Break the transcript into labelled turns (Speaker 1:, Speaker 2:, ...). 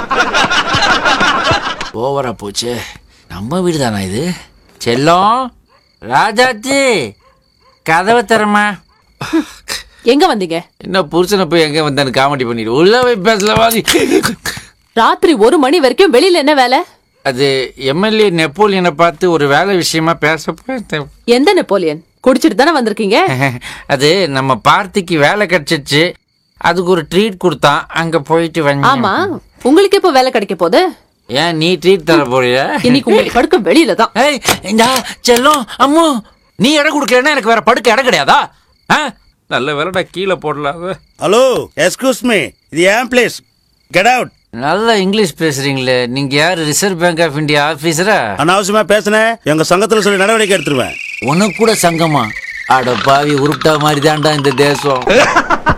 Speaker 1: ஓவரா போச்சு. நம்ம வீடு தானா இது? செல்லம், ராஜாச்சி, கதவை தரமா.
Speaker 2: எங்க வந்தீங்க?
Speaker 1: என்ன புருஷனை போய் எங்க வந்தான்னு காமெடி பண்ணிடு. உள்ள போய் பேசலவா?
Speaker 2: ராத்திரி 1 மணி வரைக்கும் வெளியில என்ன வேலை?
Speaker 1: அது எம்எல்ஏ நெப்போலியனை பார்த்து ஒரு வேலை விஷயமா பேச போய்.
Speaker 2: எந்த நெப்போலியன்? குடிச்சிட்டு தானே வந்திருக்கீங்க?
Speaker 1: அது நம்ம பார்த்திக்கு வேலை கிடைச்சிச்சு, அதுக்கு ஒரு ட்ரீட் கொடுத்தான், அங்க போயிட்டு வந்து.
Speaker 2: ஆமா, உங்களுக்கு எப்போ வேலை கிடைக்க போகுது?
Speaker 1: ஏன் நீ ட்ரீட் தர போறியா?
Speaker 2: இன்னைக்கு உங்களுக்கு படுக்க வெளியில தான்.
Speaker 1: இந்தா செல்லம், அம்மு, நீ இடம் கொடுக்கலன்னா எனக்கு வேற படுக்க இடம் கிடையாதா? நல்ல வேலைடா, கீழே போடலாத.
Speaker 3: ஹலோ, எக்ஸ்கியூஸ் மீ, இது ஏன் பிளேஸ், கெட் அவுட்.
Speaker 1: நல்லா இங்கிலீஷ் பேசுறீங்களே, நீங்க யாரு? Reserve bank of India ஆபீசரா?
Speaker 3: அனாவசியமா பேசுனேன், எங்க சங்கத்துல சொல்லி நடவடிக்கை எடுத்துருவேன்.
Speaker 1: உனக்கு கூட சங்கமா? அட பாவி, உருட்டா மாதிரி தான்டா இந்த தேசம்.